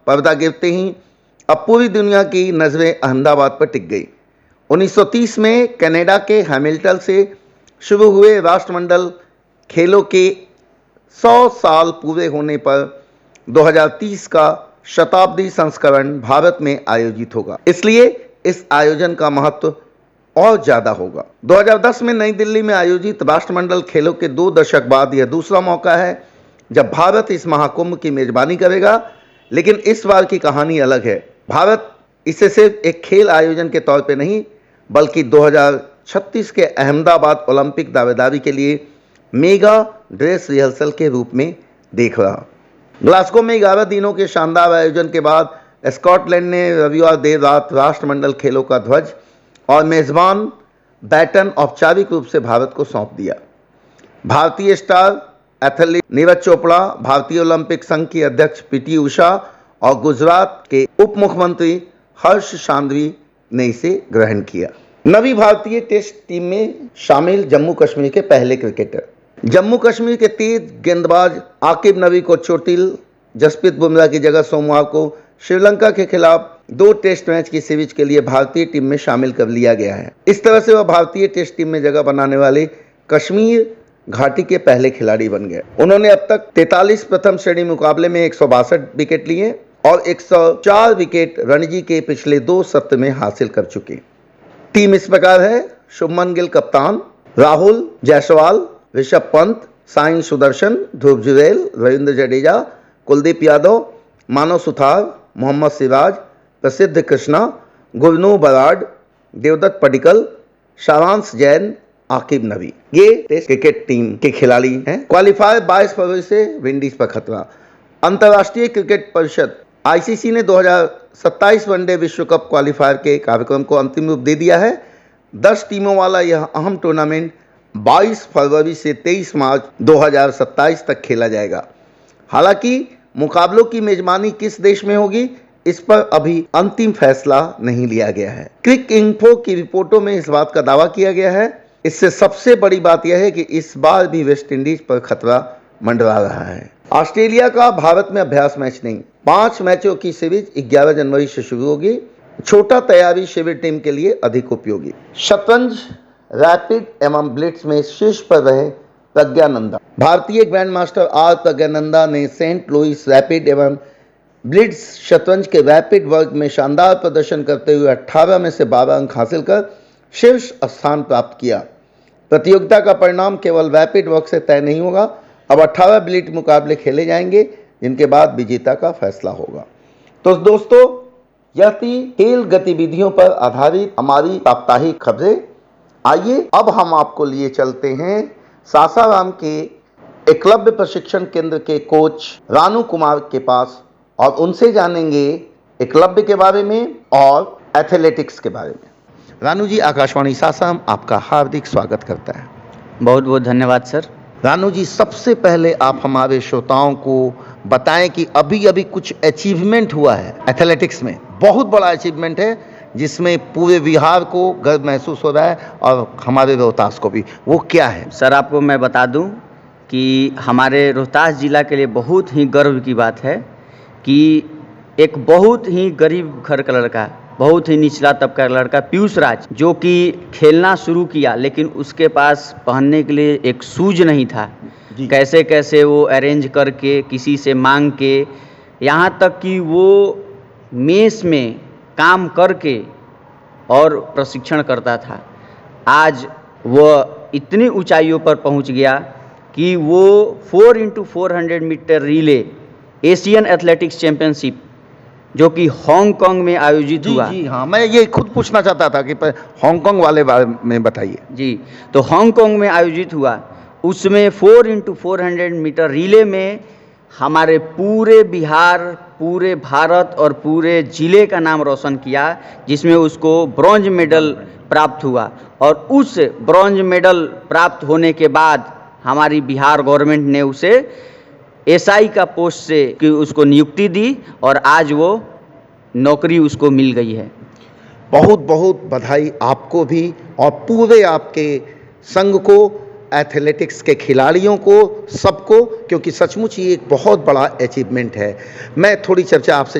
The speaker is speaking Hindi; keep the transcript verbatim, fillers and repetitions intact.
पर्दा गिरते ही अब पूरी दुनिया की नज़रें अहमदाबाद पर टिक गई। उन्नीस सौ तीस में कनाडा के हैमिल्टन से शुरू हुए राष्ट्रमंडल खेलों के सौ साल पूरे होने पर दो हज़ार तीस का शताब्दी संस्करण भारत में आयोजित होगा, इसलिए इस आयोजन का महत्व और ज़्यादा होगा। दो हज़ार दस में नई दिल्ली में आयोजित राष्ट्रमंडल खेलों के दो दशक बाद यह दूसरा मौका है जब भारत इस महाकुंभ की मेजबानी करेगा, लेकिन इस बार की कहानी अलग है। भारत इसे सिर्फ एक खेल आयोजन के तौर पे नहीं बल्कि दो हज़ार छत्तीस के अहमदाबाद ओलंपिक दावेदारी के लिए मेगा ड्रेस रिहर्सल के रूप में देख रहा। ग्लासगो में ग्यारह दिनों के शानदार आयोजन के बाद स्कॉटलैंड ने रविवार देर रात राष्ट्रमंडल खेलों का ध्वज और मेज़बान बैटन औपचारिक रूप से भारत को सौंप दिया। भारतीय स्टार एथलीट नीरज चोपड़ा, भारतीय ओलंपिक संघ की अध्यक्ष पीटी उषा और गुजरात के उप मुख्यमंत्री हर्ष सांघवी ने इसे ग्रहण किया। नवी भारतीय टेस्ट टीम में शामिल जम्मू कश्मीर के पहले क्रिकेटर। जम्मू कश्मीर के तेज गेंदबाज आकिब नबी को चोटिल जसप्रीत बुमराह की जगह सोमवार को श्रीलंका के खिलाफ दो टेस्ट मैच की सीरीज के लिए भारतीय टीम में शामिल कर लिया गया है। इस तरह से वह भारतीय टेस्ट टीम में जगह बनाने वाले कश्मीर घाटी के पहले खिलाड़ी बन गए। उन्होंने अब तक तैंतालीस प्रथम श्रेणी मुकाबले में एक सौ बासठ विकेट लिए और एक सौ चार विकेट रणजी के पिछले दो सत्र में हासिल कर चुके। टीम इस प्रकार है: शुभमन गिल कप्तान, राहुल जायसवाल, ऋषभ पंत, साई सुदर्शन, ध्रुव जुरैल, रविंद्र जडेजा, कुलदीप यादव, मानव सुथार, मोहम्मद सिराज, प्रसिद्ध कृष्णा, गुरनूर बराड़, देवदत्त पडिक्कल, सारांश जैन, आकिब नबी, ये टेस्ट क्रिकेट टीम के खिलाड़ी हैं। क्वालिफायर बाईस फरवरी से विंडीज पर खतरा। अंतर्राष्ट्रीय क्रिकेट परिषद आईसीसी ने दो हज़ार सत्ताईस वनडे विश्व कप क्वालिफायर के कार्यक्रम को अंतिम रूप दे दिया है। दस टीमों वाला यह अहम टूर्नामेंट बाईस फरवरी से तेईस मार्च दो हज़ार सत्ताईस तक खेला जाएगा। हालांकि मुकाबलों की मेजबानी किस देश में होगी, इस पर अभी अंतिम फैसला नहीं लिया गया है। क्रिक इन्फो की रिपोर्टों में इस बात का दावा किया गया है। इससे सबसे बड़ी बात यह है कि इस बार भी वेस्टइंडीज पर खतरा मंडरा रहा है। ऑस्ट्रेलिया का भारत में अभ्यास मैच नहीं, पांच मैचों की सीरीज ग्यारह जनवरी से शुरू होगी। छोटा तैयारी शिविर टीम के लिए अधिक उपयोगी। शतरंज रैपिड एवं ब्लिट्स में शीर्ष पर रहे प्रज्ञानंदा। भारतीय ग्रैंड मास्टर आर प्रज्ञानंदा ने सेंट लुइस रैपिड एवं ब्लिट्स शतरंज के रैपिड वर्ग में शानदार प्रदर्शन करते हुए अठारह में से बारह अंक हासिल कर शीर्ष स्थान प्राप्त किया। प्रतियोगिता का परिणाम केवल रैपिड वर्ग से तय नहीं होगा, अब अठारह ब्लिट मुकाबले खेले जाएंगे जिनके बाद विजेता का फैसला होगा। तो दोस्तों, यह थी खेल गतिविधियों पर आधारित हमारी साप्ताहिक खबरें। आइए अब हम आपको लिए चलते हैं सासाराम के एकलव्य प्रशिक्षण केंद्र के कोच रानू कुमार के पास और उनसे जानेंगे एकलव्य के बारे में और एथलेटिक्स के बारे में। रानू जी, आकाशवाणी सासाराम आपका हार्दिक स्वागत करता है। बहुत बहुत धन्यवाद सर। रानू जी, सबसे पहले आप हमारे श्रोताओं को बताएं कि अभी अभी कुछ अचीवमेंट हुआ है एथलेटिक्स में, बहुत बड़ा अचीवमेंट है जिसमें पूरे बिहार को गर्व महसूस हो रहा है और हमारे रोहतास को भी। वो क्या है? सर, आपको मैं बता दूं कि हमारे रोहतास जिला के लिए बहुत ही गर्व की बात है कि एक बहुत ही गरीब घर का लड़का, बहुत ही निचला तबका का लड़का पीयूष राज, जो कि खेलना शुरू किया लेकिन उसके पास पहनने के लिए एक शूज नहीं था। कैसे कैसे वो अरेंज करके, किसी से मांग के, यहाँ तक कि वो मेस में काम करके और प्रशिक्षण करता था। आज वह इतनी ऊंचाइयों पर पहुंच गया कि वो four into four hundred metre relay Asian athletics championship जो कि हांगकांग में आयोजित हुआ। जी हाँ, मैं ये खुद पूछना चाहता था कि हांगकांग वाले बारे में बताइए। जी, तो हांगकांग में आयोजित हुआ, उसमें four into four hundred metre relay में हमारे पूरे बिहार, पूरे भारत और पूरे ज़िले का नाम रोशन किया, जिसमें उसको ब्रॉन्ज मेडल प्राप्त हुआ। और उस ब्रॉन्ज मेडल प्राप्त होने के बाद हमारी बिहार गवर्नमेंट ने उसे एसआई का पोस्ट से कि उसको नियुक्ति दी और आज वो नौकरी उसको मिल गई है। बहुत बहुत बधाई आपको भी और पूरे आपके संघ को, एथलेटिक्स के खिलाड़ियों को, सबको, क्योंकि सचमुच ये एक बहुत बड़ा अचीवमेंट है। मैं थोड़ी चर्चा आपसे